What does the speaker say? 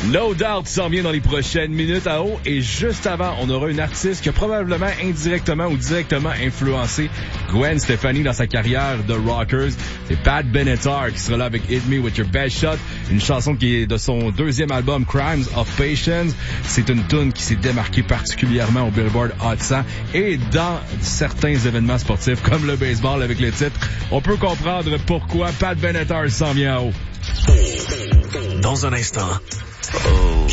No Doubt s'en vient dans les prochaines minutes à haut. Et juste avant, on aura une artiste qui a probablement indirectement ou directement influencé Gwen Stefani dans sa carrière de rockers. C'est Pat Benatar qui sera là avec Hit Me With Your Best Shot, une chanson qui est de son deuxième album Crimes of Patience. C'est une tune qui s'est démarquée particulièrement au Billboard Hot 100 et dans certains événements sportifs comme le baseball avec le titre. On peut comprendre pourquoi Pat Benatar s'en vient à haut. Dans un instant,